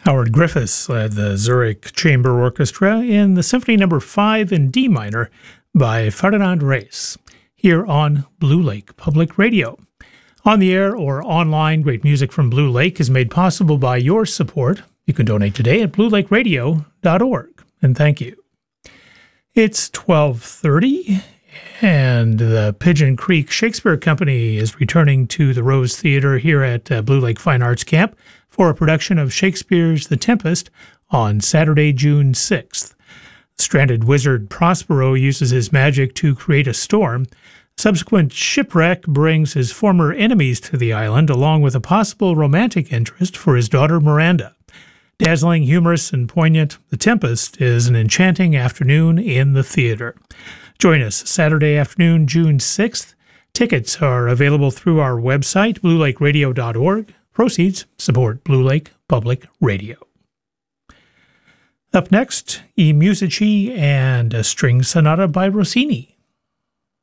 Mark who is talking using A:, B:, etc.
A: Howard Griffiths led the Zurich Chamber Orchestra in the Symphony No. 5 in D minor by Ferdinand Reis, here on Blue Lake Public Radio. On the air or online, great music from Blue Lake is made possible by your support. You can donate today at bluelakeradio.org, and thank you. It's 12:30, and the Pigeon Creek Shakespeare Company is returning to the Rose Theatre here at Blue Lake Fine Arts Camp for a production of Shakespeare's The Tempest on Saturday, June 6th. The stranded wizard Prospero uses his magic to create a storm. Subsequent shipwreck brings his former enemies to the island, along with a possible romantic interest for his daughter Miranda. Dazzling, humorous, and poignant, The Tempest is an enchanting afternoon in the theater. Join us Saturday afternoon, June 6th. Tickets are available through our website, bluelakeradio.org. Proceeds support Blue Lake Public Radio. Up next, I Musici and a string sonata by Rossini.